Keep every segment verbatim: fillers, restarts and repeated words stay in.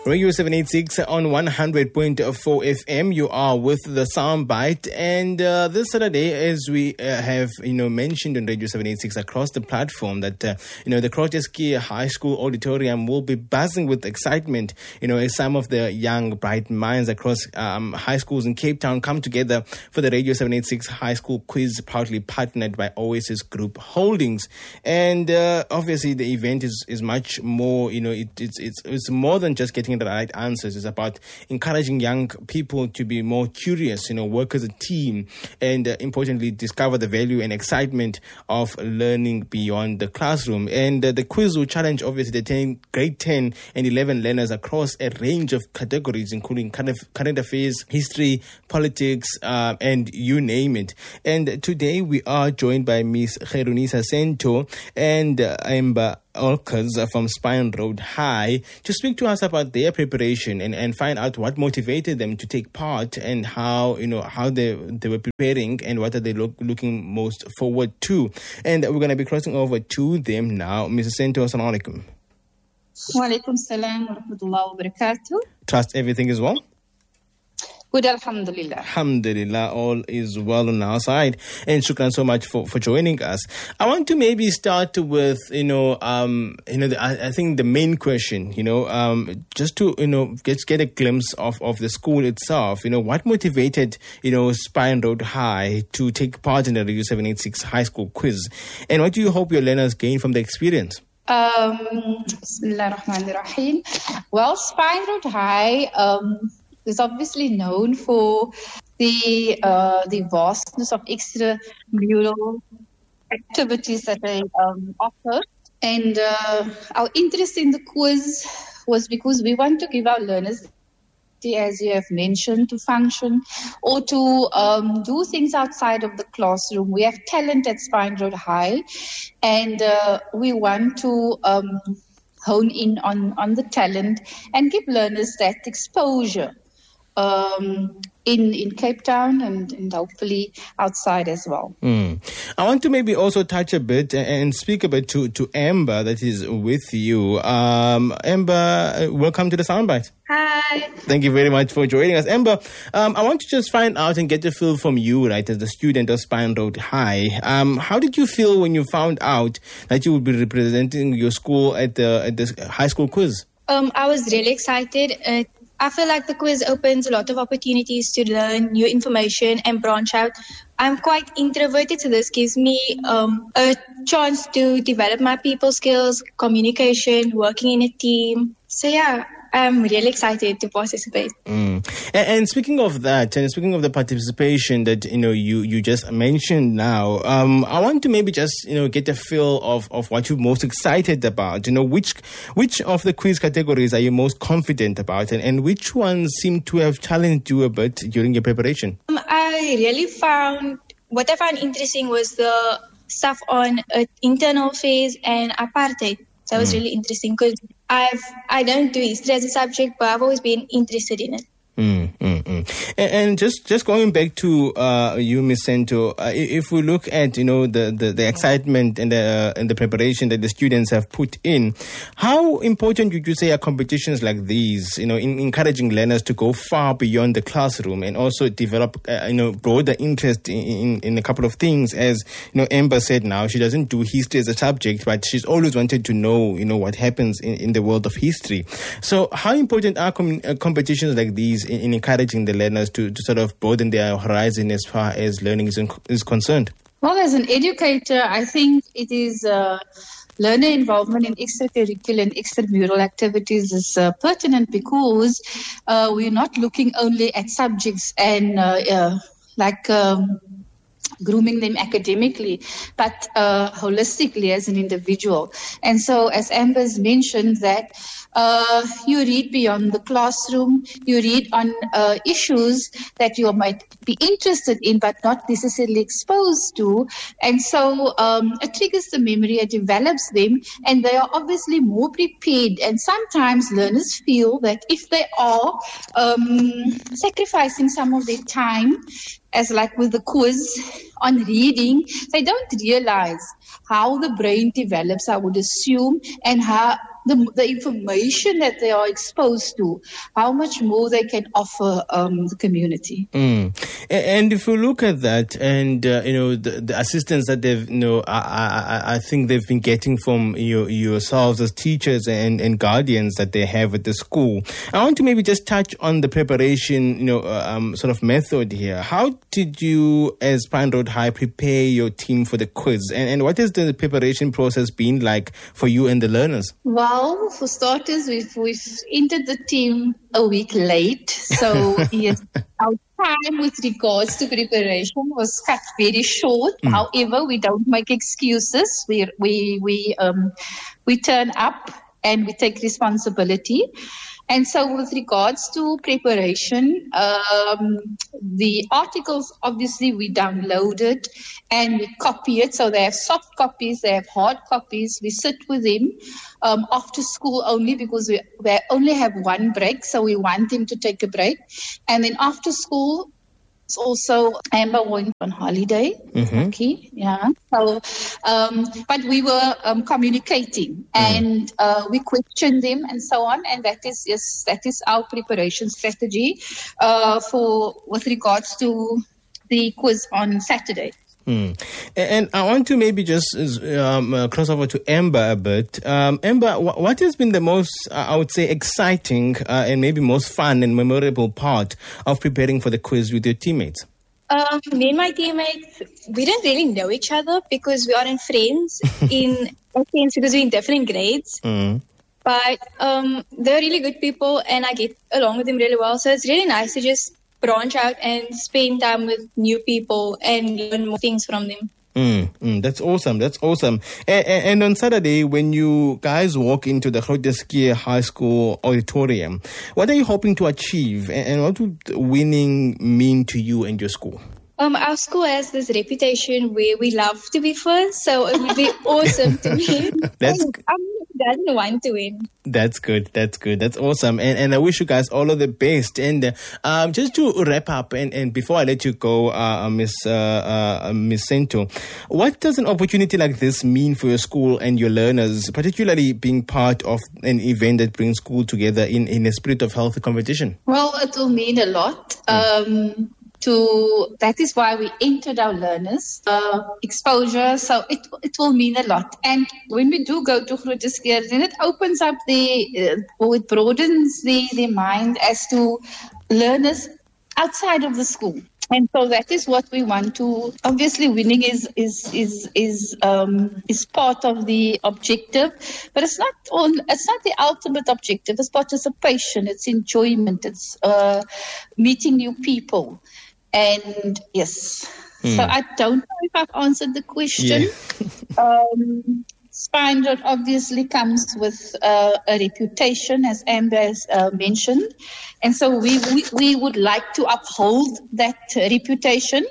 Radio seven eighty-six on one hundred point four F M. You are with the Soundbite, and uh, this Saturday, as we uh, have you know mentioned on Radio seven eighty-six across the platform, that uh, you know the Grooteskië High School auditorium will be buzzing with excitement. You know, as some of the young bright minds across um, high schools in Cape Town come together for the Radio seven eighty-six High School Quiz, proudly partnered by Oasis Group Holdings. And uh, obviously, the event is is much more. You know, it, it's it's it's more than just getting the right answers. Is about encouraging young people to be more curious, you know, work as a team, and uh, importantly, discover the value and excitement of learning beyond the classroom. And uh, the quiz will challenge, obviously, the ten, grade ten and eleven learners across a range of categories, including current, current affairs, history, politics, uh, and you name it. And today we are joined by Miss Gerunisa Sento and uh, Amber Olkers from Spine Road High to speak to us about their preparation and, and find out what motivated them to take part and how you know how they they were preparing and what are they look, looking most forward to. And we're going to be crossing over to them now. Missus Sento, assalamu alaikum. Wa alaikum salam wa rahmatullahi wa barakatuh. Trust everything is well? Good, alhamdulillah. Alhamdulillah, all is well on our side. And shukran so much for, for joining us. I want to maybe start with, you know, um, you know, the, I, I think the main question, you know, um, just to, you know, get, get a glimpse of, of the school itself, you know, what motivated, you know, Spine Road High to take part in the Radio seven eighty-six High School Quiz? And what do you hope your learners gain from the experience? Um, Bismillah ar-Rahman ar-Rahim. Well, Spine Road High, um, is obviously known for the uh, the vastness of extramural activities that they um, offer. And uh, our interest in the quiz was because we want to give our learners, as you have mentioned, to function or to um, do things outside of the classroom. We have talent at Spine Road High, and uh, we want to um, hone in on, on the talent and give learners that exposure Um, in, in Cape Town and, and hopefully outside as well. Mm. I want to maybe also touch a bit and speak a bit to, to Amber that is with you. Um, Amber, welcome to the Soundbite. Hi. Thank you very much for joining us. Amber, um, I want to just find out and get a feel from you, right, as the student of Spine Road High. Um, how did you feel when you found out that you would be representing your school at the, at the high school quiz? Um, I was really excited. Uh, I feel like the quiz opens a lot of opportunities to learn new information and branch out. I'm quite introverted, so this gives me um, a chance to develop my people skills, communication, working in a team. So yeah, I'm really excited to participate. Mm. And, and speaking of that, and speaking of the participation that you know you, you just mentioned now, um, I want to maybe just you know get a feel of, of what you're most excited about. You know, which which of the quiz categories are you most confident about, and, and which ones seem to have challenged you a bit during your preparation? Um, I really found what I found interesting was the stuff on uh, internal affairs and apartheid. So it was mm. really interesting because I've I don't do history as a subject, but I've always been interested in it. Mm, mm, mm. And, and just, just going back to uh, you, Miss Sento, uh, if we look at you know the, the, the excitement and the uh, and the preparation that the students have put in, how important would you say are competitions like these? You know, in encouraging learners to go far beyond the classroom and also develop uh, you know broader interest in, in in a couple of things. As you know, Amber said, now she doesn't do history as a subject, but she's always wanted to know you know what happens in, in the world of history. So, how important are com- uh, competitions like these In, in encouraging the learners to, to sort of broaden their horizon as far as learning is, in, is concerned? Well, as an educator, I think it is uh, learner involvement in extracurricular and extramural activities is uh, pertinent because uh, we're not looking only at subjects and uh, uh, like um, grooming them academically, but uh, holistically as an individual. And so, as Amber's mentioned, that uh, you read beyond the classroom, you read on uh, issues that you might be interested in, but not necessarily exposed to. And so um, it triggers the memory, it develops them, and they are obviously more prepared. And sometimes learners feel that if they are um, sacrificing some of their time, as like with the quiz on reading, they don't realize how the brain develops, I would assume, and how the, the information that they are exposed to, how much more they can offer um, the community. Mm. And if you look at that, and uh, you know the, the assistance that they've, you know, I, I, I think they've been getting from you, yourselves as teachers and, and guardians that they have at the school, I want to maybe just touch on the preparation, you know, um, sort of method here. How did you, as Spine Road High, prepare your team for the quiz, and, and what has the preparation process been like for you and the learners? Well, for starters, we've we've entered the team a week late, so yes, our time with regards to preparation was cut very short. Mm. However, we don't make excuses. We we we um we turn up and we take responsibility. And so with regards to preparation, um, the articles, obviously, we downloaded and we copy it. So they have soft copies, they have hard copies. We sit with them um, after school only because we, we only have one break. So we want them to take a break. And then after school, also Amber went on holiday. Mm-hmm. Okay, yeah. So, um, but we were um, communicating and mm. uh, we questioned them and so on. And that is yes, that is our preparation strategy uh, for with regards to the quiz on Saturday. Hmm. And I want to maybe just um, uh, cross over to Amber a bit. Um, Amber, wh- what has been the most, uh, I would say, exciting uh, and maybe most fun and memorable part of preparing for the quiz with your teammates? Um, me and my teammates, we didn't really know each other because we aren't friends in a sense because we're in different grades. Mm. But um, they're really good people and I get along with them really well. So it's really nice to just branch out and spend time with new people and learn more things from them. Mm, mm, that's awesome. That's awesome. And, and on Saturday, when you guys walk into the Groote Schuur High School auditorium, what are you hoping to achieve? And what would winning mean to you and your school? Um, our school has this reputation where we love to be first, so it would be awesome to win. That's I doesn't want to win. That's good. That's good. That's awesome. And and I wish you guys all of the best. And uh, um, just to wrap up, and, and before I let you go, uh, Miss uh, uh, Miss Sento, what does an opportunity like this mean for your school and your learners, particularly being part of an event that brings school together in, in a spirit of healthy competition? Well, it will mean a lot. Mm. Um, To, that is why we entered our learners, uh, exposure, so it it will mean a lot. And when we do go to Groote Schuur, then it opens up the, uh, or it broadens the, the mind as to learners outside of the school. And so that is what we want to, obviously winning is is is is um, is part of the objective, but it's not all, it's not the ultimate objective. It's participation, it's enjoyment, it's uh, meeting new people. And yes, mm. so I don't know if I've answered the question. Yeah. um, Spine Road obviously comes with uh, a reputation, as Amber has uh, mentioned. And so we, we, we would like to uphold that reputation.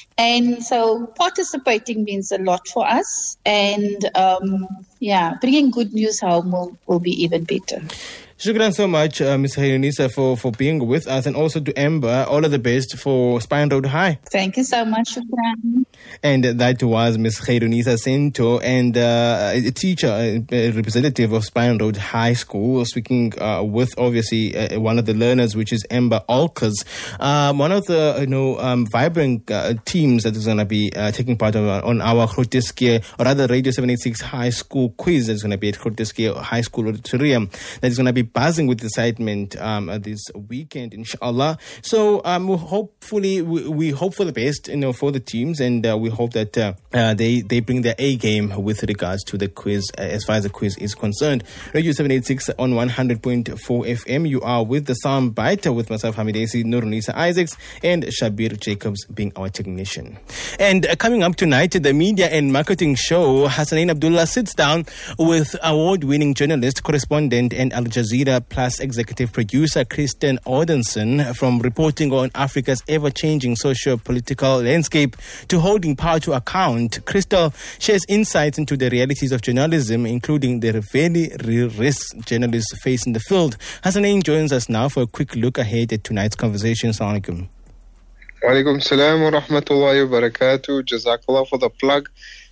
And so participating means a lot for us. And um, yeah, bringing good news home will, will be even better. Shukran so much, uh, Miz Khairunisa, for, for being with us, and also to Amber, all of the best for Spine Road High. Thank you so much, Shukran. And that was Miz Khairunisa Sento, and uh, a teacher, a representative of Spine Road High School, speaking uh, with, obviously, uh, one of the learners, which is Amber Alkers, um, one of the, you know, um, vibrant uh, teams that is going to be uh, taking part of, uh, on our Groote Schuur, or rather Radio seven eighty-six High School quiz that's going to be at Groote Schuur High School Auditorium. That is going to be buzzing with excitement um, this weekend, inshallah. So um, we hopefully we, we hope for the best, you know, for the teams, and uh, we hope that uh, uh, they they bring their A game with regards to the quiz, uh, as far as the quiz is concerned. Radio seven eighty-six on one hundred point four F M. You are with the Sound Bite with myself, Hamid Esi, Nurunisa Isaacs, and Shabir Jacobs being our technician. And uh, coming up tonight, the media and marketing show, Hassanin Abdullah sits down with award-winning journalist, correspondent, and Al Jazeera Plus executive producer Kristen Ordenson, from reporting on Africa's ever-changing socio-political landscape to holding power to account. Crystal shares insights into the realities of journalism, including the very real risks journalists face in the field. Hassanin joins us now for a quick look ahead at tonight's conversation. Assalamu alaikum. Wa alaikum salam wa rahmatullahi wa barakatuh. Jazakallah for the plug.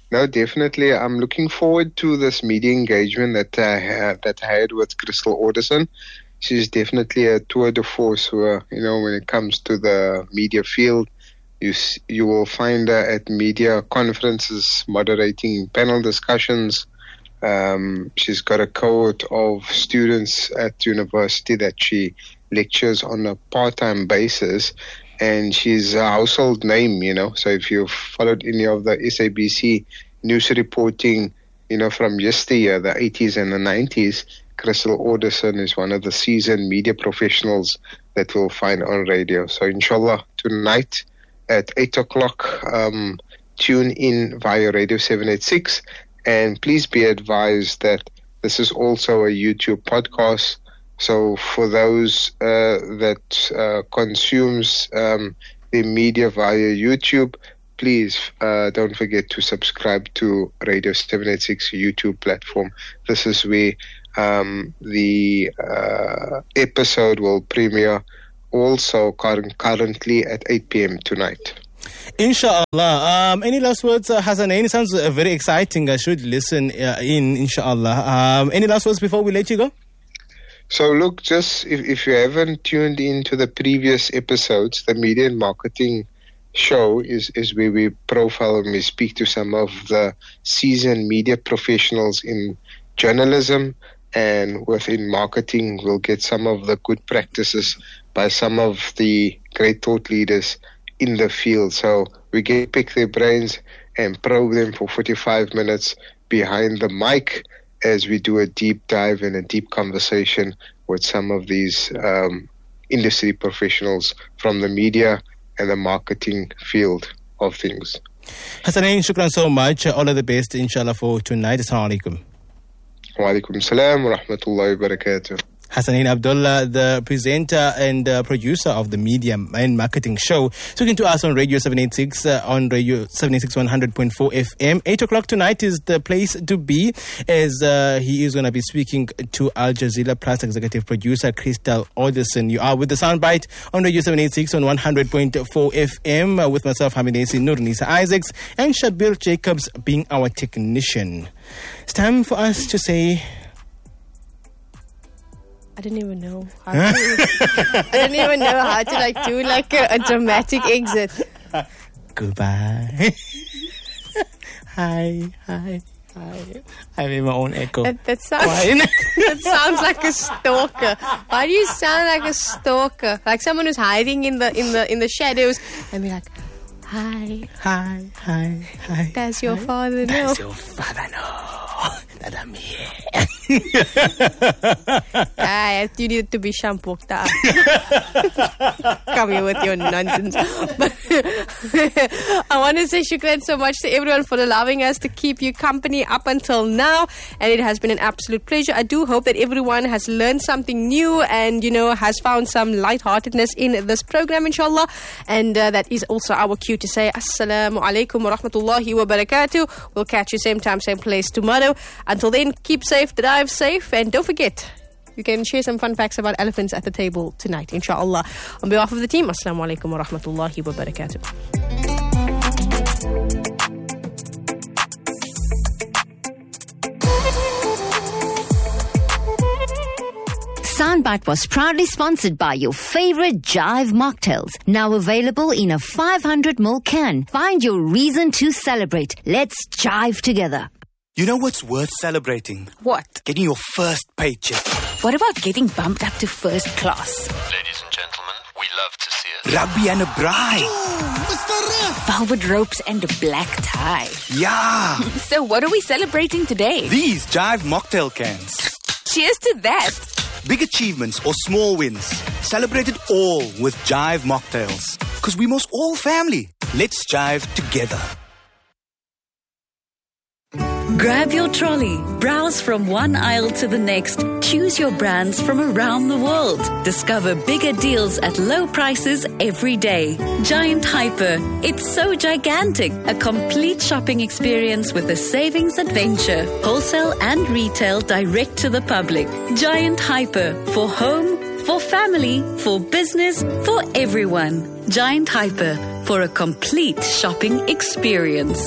No, definitely. I'm looking forward to this media engagement that I had, that I had with Crystal Alderson. She's definitely a tour de force, uh, you know, when it comes to the media field. You you will find her at media conferences, moderating panel discussions. Um, she's got a cohort of students at university that she lectures on a part-time basis, and she's a household name, you know. So if you've followed any of the S A B C news reporting, you know, from yesteryear, the eighties and the nineties, Crystal Alderson is one of the seasoned media professionals that we'll find on radio. So inshallah, tonight at eight o'clock, um, tune in via Radio seven eighty-six. And please be advised that this is also a YouTube podcast. So for those uh, that uh, consumes um, the media via YouTube, please uh, don't forget to subscribe to Radio seven eighty-six YouTube platform. This is where um, the uh, episode will premiere also currently at eight p.m. tonight. Inshallah. Um, any last words, uh, Hassanein? Sounds uh, very exciting. I should listen uh, in, inshallah. Um, any last words before we let you go? So look, just if, if you haven't tuned into the previous episodes, the Media and Marketing Show is, is where we profile and we speak to some of the seasoned media professionals in journalism, and within marketing we'll get some of the good practices by some of the great thought leaders in the field. So we get to pick their brains and probe them for forty-five minutes behind the mic as we do a deep dive and a deep conversation with some of these um, industry professionals from the media and the marketing field of things. Hassanein, shukran so much. All of the best, inshallah, for tonight. Assalamu alaikum. Wa alaikum salam wa rahmatullahi wa barakatuh. Hassanein Abdullah, the presenter and uh, producer of the Media and Marketing Show, speaking to us on Radio seven eighty-six, uh, on Radio seven eighty-six one hundred point four F M. eight o'clock tonight is the place to be, as uh, he is going to be speaking to Al Jazeera Plus executive producer Crystal Alderson. You are with the Soundbite on Radio seven eighty-six on one hundred point four F M, uh, with myself, Hamidesi Nurnisa Isaacs, and Shabir Jacobs being our technician. It's time for us to say... I didn't even know how to. I didn't even know how to like do like a, a dramatic exit. Goodbye. Hi, hi, hi. I made my own echo. That, that sounds. That sounds like a stalker. Why do you sound like a stalker? Like someone who's hiding in the in the in the shadows and be like, hi, hi, hi, hi. Does your hi. father know? Does your father know that I'm here? Ah, you need to be shampoo. Come here with your nonsense. But I want to say shukran so much to everyone for allowing us to keep you company up until now, and it has been an absolute pleasure. I do hope that everyone has learned something new and, you know, has found some lightheartedness in this program, inshallah. And uh, that is also our cue to say assalamu alaikum wa rahmatullahi wa barakatuh. We'll catch you same time, same place tomorrow. Until then, keep safe, drive safe, and don't forget, you can share some fun facts about elephants at the table tonight, inshallah. On behalf of the team, assalamu alaikum wa rahmatullahi wa barakatuh. Soundbite was proudly sponsored by your favorite Jive mocktails. Now available in a five hundred milliliter can. Find your reason to celebrate. Let's jive together. You know what's worth celebrating? What? Getting your first paycheck. What about getting bumped up to first class? Ladies and gentlemen, we love to see it. Rugby and a bride. Ooh, Mister Ref. Velvet ropes and a black tie. Yeah. So what are we celebrating today? These Jive mocktail cans. Cheers to that. Big achievements or small wins. Celebrate it all with Jive mocktails. Because we must all family. Let's jive together. Grab your trolley, browse from one aisle to the next, choose your brands from around the world. Discover bigger deals at low prices every day. Giant Hyper, it's so gigantic. A complete shopping experience with a savings adventure. Wholesale and retail direct to the public. Giant Hyper, for home, for family, for business, for everyone. Giant Hyper, for a complete shopping experience.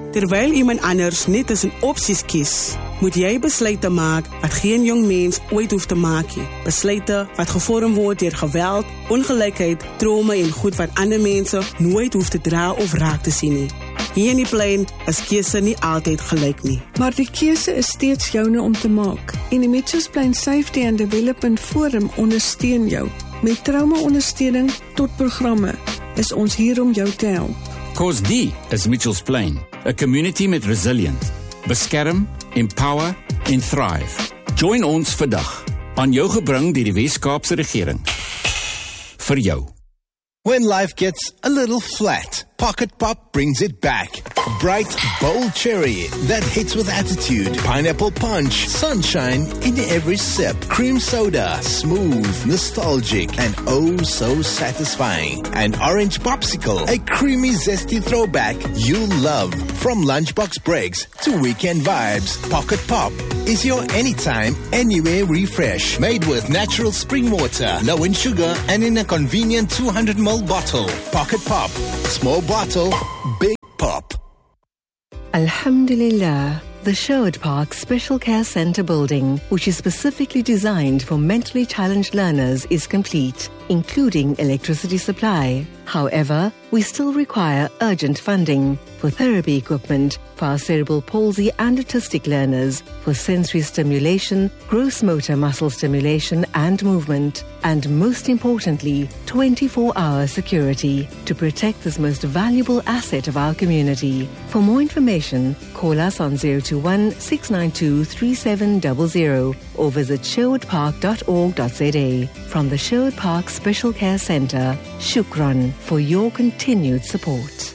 Terwyl iemand anders net tussen opsies kies, moet jy besluite maak wat geen jong mens ooit hoef te maak nie. Besluite wat gevorm word deur geweld, ongelykheid, trauma en goed wat ander mense nooit hoef te dra of raak te sien nie. Hier in die plein is keuse nie altyd gelyk nie. Maar die keuse is steeds joune om te maak. En die Mitchells Plain Safety and Development Forum ondersteun jou. Met trauma-ondersteuning tot programme is ons hier om jou te help. Cause die is Mitchells Plain, 'n community met resilience. Beskerm, empower en thrive. Join ons vandag, aan jou gebring deur die Wes-Kaapse regering. Vir jou. When life gets a little flat, Pocket Pop brings it back. Bright, bold cherry that hits with attitude. Pineapple punch, sunshine in every sip. Cream soda, smooth, nostalgic, and oh so satisfying. An orange popsicle, a creamy, zesty throwback you'll love. From lunchbox breaks to weekend vibes, Pocket Pop is your anytime, anywhere refresh. Made with natural spring water, low in sugar, and in a convenient two hundred milliliter bottle. Pocket Pop. Small bottle, big pop. Alhamdulillah, the Sherwood Park Special Care Centre building, which is specifically designed for mentally challenged learners, is complete, including electricity supply. However, we still require urgent funding for therapy equipment for our cerebral palsy and autistic learners, for sensory stimulation, gross motor muscle stimulation and movement, and most importantly, twenty-four hour security to protect this most valuable asset of our community. For more information, call us on zero two one, six nine two, three seven zero zero or visit sherwood park dot org dot z a. From the Sherwood Park Special Care Centre, Shukran for your continued support.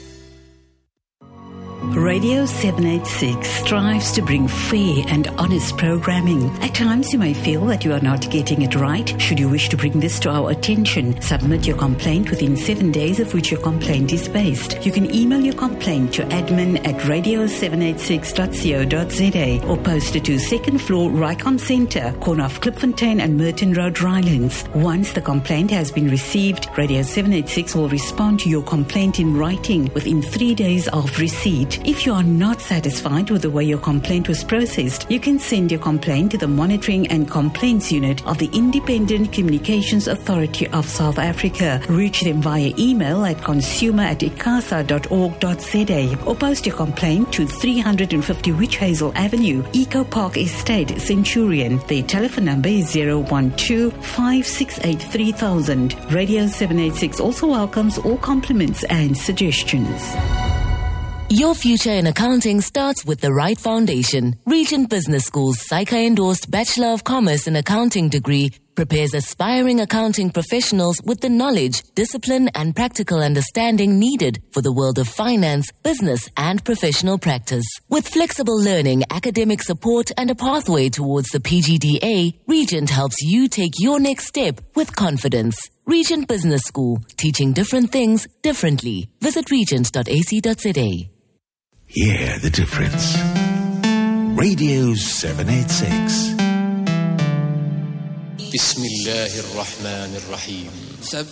Radio seven eighty-six strives to bring fair and honest programming. At times you may feel that you are not getting it right. Should you wish to bring this to our attention, submit your complaint within seven days of which your complaint is based. You can email your complaint to admin at radio seven eighty-six dot co dot z a or post it to second floor Rycon Centre, corner of Klipfontein and Merton Road, Rylands. Once the complaint has been received, Radio seven eighty-six will respond to your complaint in writing within three days of receipt. If you are not satisfied with the way your complaint was processed, you can send your complaint to the Monitoring and Complaints Unit of the Independent Communications Authority of South Africa. Reach them via email at consumer at icasa dot org dot z a or post your complaint to three fifty Witch Hazel Avenue, Eco Park Estate, Centurion. Their telephone number is zero one two, five six eight, three thousand. Radio seven eighty-six also welcomes all compliments and suggestions. Your future in accounting starts with the right foundation. Regent Business School's S A I C A-endorsed Bachelor of Commerce in Accounting degree prepares aspiring accounting professionals with the knowledge, discipline, and practical understanding needed for the world of finance, business, and professional practice. With flexible learning, academic support, and a pathway towards the P G D A, Regent helps you take your next step with confidence. Regent Business School, teaching different things differently. Visit regent dot a c dot z a. Hear the difference. Radio seven eighty-six. بسم الله الرحمن الرحيم